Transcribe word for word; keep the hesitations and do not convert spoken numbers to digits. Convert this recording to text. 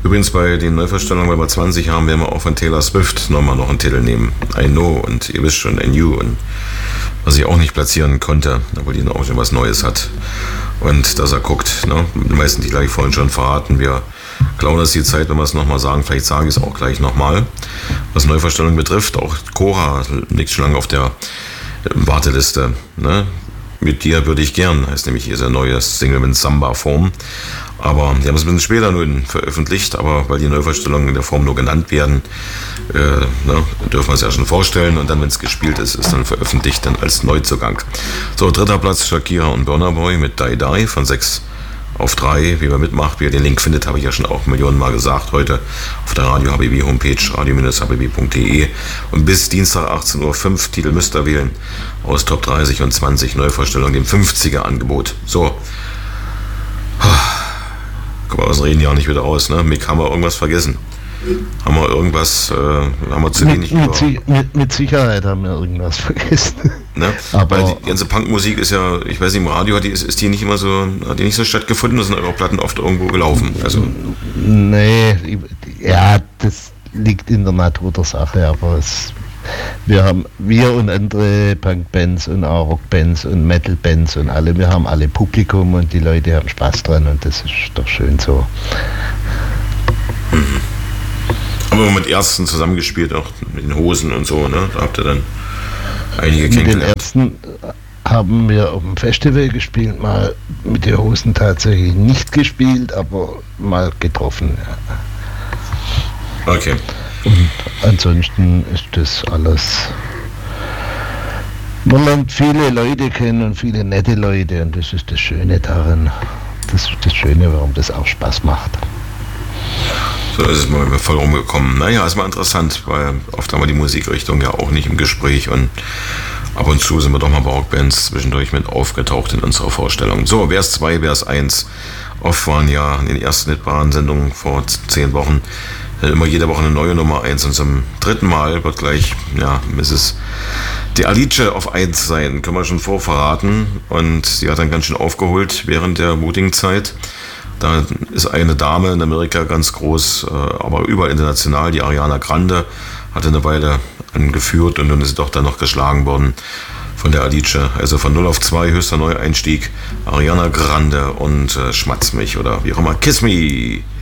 Übrigens bei den Neuverstellungen, weil wir zwanzig haben, werden wir auch von Taylor Swift nochmal noch einen Titel nehmen. I Know und ihr wisst schon, I Knew. Und was ich auch nicht platzieren konnte, obwohl die auch schon was Neues hat. Und dass er guckt, ne? Die meisten Titel habe ich vorhin schon verraten. Wir klauen uns die Zeit, wenn wir es nochmal sagen. Vielleicht sage ich es auch gleich nochmal. Was Neuverstellung betrifft, auch Cora liegt schon lange auf der Warteliste. Ne? Mit dir würde ich gern, heißt nämlich hier sehr neues Single mit Samba-Form. Aber die haben es ein bisschen später nun veröffentlicht, aber weil die Neuverstellungen in der Form nur genannt werden, äh, ne, dürfen wir es ja schon vorstellen und dann, wenn es gespielt ist, ist dann veröffentlicht dann als Neuzugang. So, dritter Platz Shakira und Burna Boy mit Die Die von sechs auf drei. Wie man mitmacht, wie ihr den Link findet, habe ich ja schon auch Millionen Mal gesagt heute auf der Radio H B B Homepage radio Bindestrich h b b punkt d e und bis Dienstag achtzehn Uhr fünf Titel müsst ihr wählen aus Top dreißig und zwanzig Neuvorstellungen, dem fünfziger Angebot. So. Kommen wir aus dem Reden ja nicht wieder raus, ne? Mick, haben wir irgendwas vergessen? Haben wir irgendwas, äh, haben wir zu wenig mit, mit, mit, mit Sicherheit haben wir irgendwas vergessen. Ne? Aber weil die ganze Punkmusik ist ja, ich weiß nicht, im Radio hat die, ist, ist die nicht immer so, hat die nicht so stattgefunden, da sind eure Platten oft irgendwo gelaufen. Also. Nee, ja, das liegt in der Natur der Sache, aber es, wir haben, wir und andere Punkbands und auch Rockbands und Metalbands und alle, wir haben alle Publikum und die Leute haben Spaß dran und das ist doch schön so. Mhm. Haben wir mit Ärzten zusammengespielt, auch mit den Hosen und so, ne? Da habt ihr dann einige kennengelernt. Mit den Ärzten haben wir auf dem Festival gespielt, mal mit den Hosen tatsächlich nicht gespielt, aber mal getroffen. Ja. Okay. Und ansonsten ist das alles. Man lernt viele Leute kennen und viele nette Leute und das ist das Schöne daran. Das ist das Schöne, warum das auch Spaß macht. So ist es mal voll rumgekommen. Naja, ist mal interessant, weil oft haben wir die Musikrichtung ja auch nicht im Gespräch und ab und zu sind wir doch mal bei Rockbands zwischendurch mit aufgetaucht in unserer Vorstellung. So, wer ist zwei, wer ist eins? Oft waren ja in den ersten Hitbahn-Sendungen vor zehn Wochen immer jede Woche eine neue Nummer eins und zum dritten Mal wird gleich, ja, Misses die Alice auf eins sein, können wir schon vorverraten und sie hat dann ganz schön aufgeholt während der Voting-Zeit. Da ist eine Dame in Amerika ganz groß, aber überall international, die Ariana Grande, hatte eine Weile angeführt und dann ist sie doch dann noch geschlagen worden von der Alice. Also von null auf zwei, höchster Neueinstieg, Ariana Grande und äh, Schmatz mich oder wie auch immer, Kiss Me.